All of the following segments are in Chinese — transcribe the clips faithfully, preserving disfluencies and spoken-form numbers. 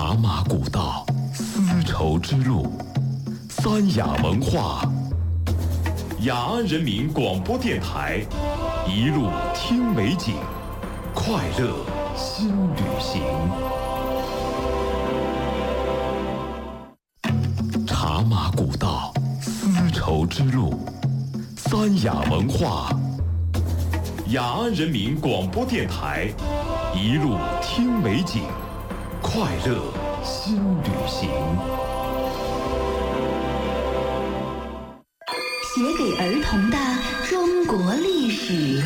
茶马古道，丝绸之路，三雅文化。雅安人民广播电台，一路听美景，快乐新旅行。茶马古道，丝绸之路，三雅文化。雅安人民广播电台，一路听美景，快乐新旅行。 写给儿童的中国历史。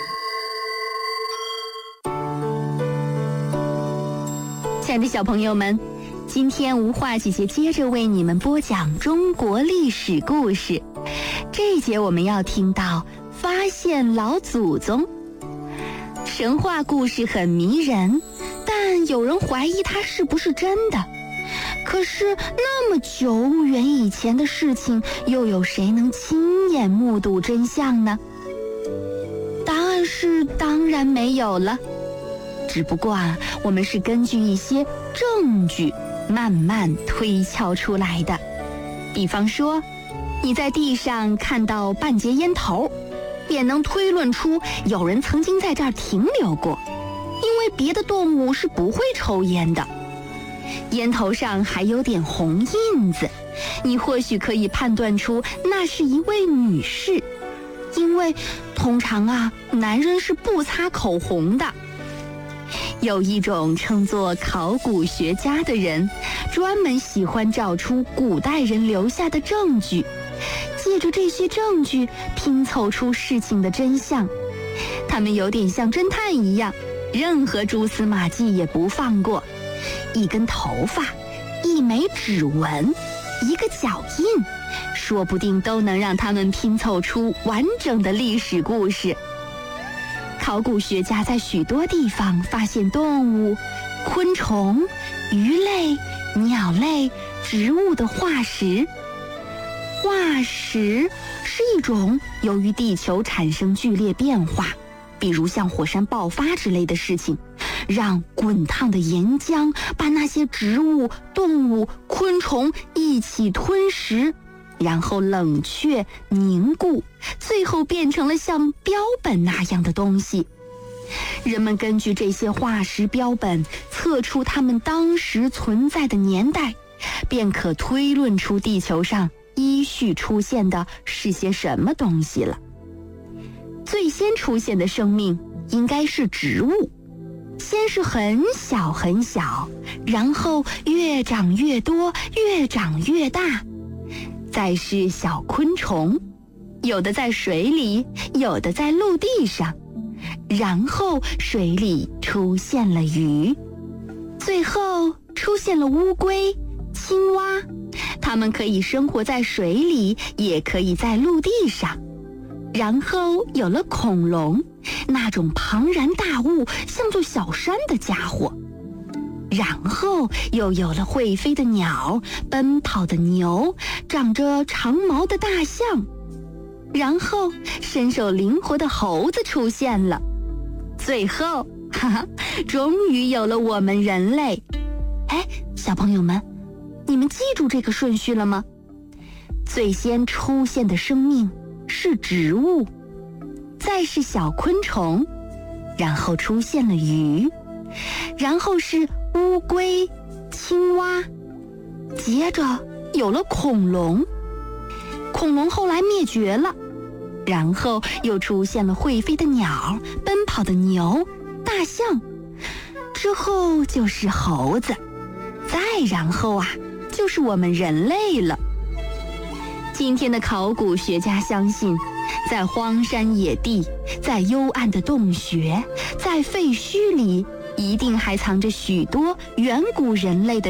亲爱的小朋友们，今天吴化姐姐接着为你们播讲中国历史故事。这一节我们要听到发现老祖宗。神话故事很迷人，但有人怀疑它是不是真的。可是那么久远以前的事情，又有谁能亲眼目睹真相呢？答案是当然没有了。只不过啊，我们是根据一些证据慢慢推敲出来的。比方说，你在地上看到半截烟头，也能推论出有人曾经在这儿停留过，因为别的动物是不会抽烟的。烟头上还有点红印子，你或许可以判断出那是一位女士，因为通常啊，男人是不擦口红的。有一种称作考古学家的人，专门喜欢找出古代人留下的证据，借着这些证据拼凑出事情的真相。他们有点像侦探一样，任何蛛丝马迹也不放过。一根头发，一枚指纹，一个脚印，说不定都能让他们拼凑出完整的历史故事。考古学家在许多地方发现动物、昆虫、鱼类、鸟类、植物的化石。化石是一种由于地球产生剧烈变化，比如像火山爆发之类的事情，让滚烫的岩浆把那些植物、动物、昆虫一起吞食，然后冷却、凝固，最后变成了像标本那样的东西。人们根据这些化石标本测出它们当时存在的年代，便可推论出地球上依序出现的是些什么东西了。最先出现的生命应该是植物，先是很小很小，然后越长越多，越长越大。再是小昆虫，有的在水里，有的在陆地上，然后水里出现了鱼，最后出现了乌龟、青蛙，它们可以生活在水里，也可以在陆地上。然后有了恐龙，那种庞然大物，像座小山的家伙。然后又有了会飞的鸟，奔跑的牛，长着长毛的大象。然后身手灵活的猴子出现了。最后，哈哈，终于有了我们人类。哎，小朋友们，你们记住这个顺序了吗？最先出现的生命是植物，再是小昆虫，然后出现了鱼，然后是乌龟、青蛙，接着有了恐龙。恐龙后来灭绝了，然后又出现了会飞的鸟、奔跑的牛、大象，之后就是猴子，再然后啊，就是我们人类了。今天的考古学家相信，在荒山野地，在幽暗的洞穴，在废墟里，一定还藏着许多远古人类的